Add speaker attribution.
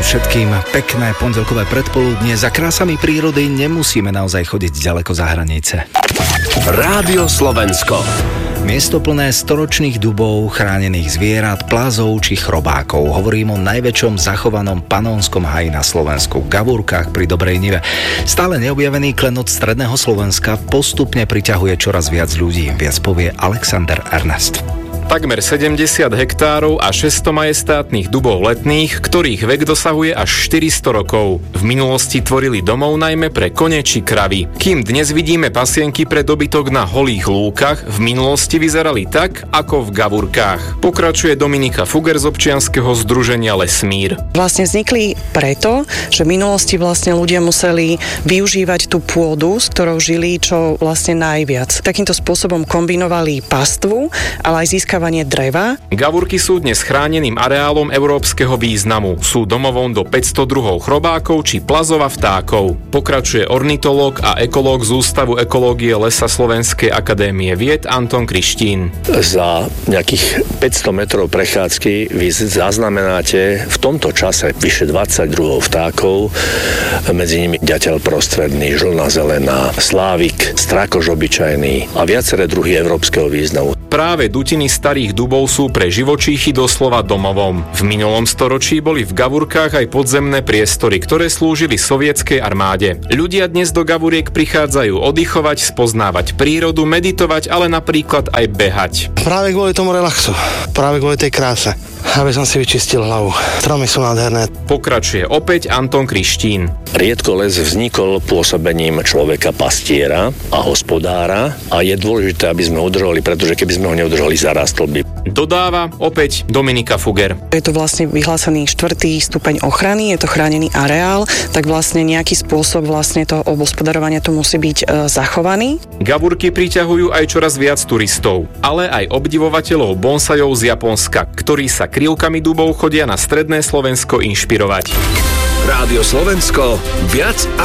Speaker 1: vám všetkým pekné pondelkové predpoludnie. Za krásami prírody nemusíme naozaj chodiť ďaleko za hranice.
Speaker 2: Rádio Slovensko.
Speaker 1: Miesto plné storočných dubov, chránených zvierat, plazov či chrobákov. Hovorím o najväčšom zachovanom panónskom haji na Slovensku, Gavúrkach pri Dobrej Nive. Stále neobjavený klenot stredného Slovenska postupne priťahuje čoraz viac ľudí. Viac povie Alexander Ernest.
Speaker 3: Takmer 70 hektárov a 600 majestátnych dubov letných, ktorých vek dosahuje až 400 rokov. V minulosti tvorili domov najmä pre kone či kravy. Kým dnes vidíme pasienky pre dobytok na holých lúkach, v minulosti vyzerali tak, ako v Gavúrkach. Pokračuje Dominika Fugger z občianskeho združenia Lesmír.
Speaker 4: Vlastne vznikli preto, že v minulosti vlastne ľudia museli využívať tú pôdu, s ktorou žili čo vlastne najviac. Takýmto spôsobom kombinovali pastvu, ale aj získavanie dreva.
Speaker 3: Gavúrky sú dnes chráneným areálom európskeho významu. Sú domovom do 500 druhov chrobákov či plazov a vtákov. Pokračuje ornitológ a ekológ z Ústavu ekológie lesa Slovenskej akadémie vied Anton Krištín.
Speaker 5: Za nejakých 500 metrov prechádzky vy zaznamenáte v tomto čase vyše 20 druhov vtákov, medzi nimi ďateľ prostredný, žlna zelená, slávik, strakož obyčajný a viaceré druhy európskeho významu.
Speaker 3: Práve dutiny starých dubov sú pre živočíchy doslova domovom. V minulom storočí boli v Gavúrkach aj podzemné priestory, ktoré slúžili sovietskej armáde. Ľudia dnes do Gavúriek prichádzajú oddychovať, spoznávať prírodu, meditovať, ale napríklad aj behať.
Speaker 6: Práve kvôli tomu relaxu, práve kvôli tej kráse, aby som si vyčistil hlavu. Stromy sú nádherné.
Speaker 3: Pokračuje opäť Anton Krištín.
Speaker 5: Riedkoles vznikol pôsobením človeka pastiera a hospodára a je dôležité, aby sme ho udržali, pretože keby sme ho neudržali, zarastol by.
Speaker 3: Dodáva opäť Dominika Fugger.
Speaker 4: Je to vlastne vyhlásený 4. stupeň ochrany, je to chránený areál, tak vlastne nejaký spôsob vlastne toho obhospodarovania tu musí byť zachovaný.
Speaker 3: Gavúrky priťahujú aj čoraz viac turistov, ale aj obdivovateľov bonsajov z Japonska, ktorí sa krivkami dubov chodia na stredné Slovensko inšpirovať.
Speaker 2: Rádio Slovensko. Viac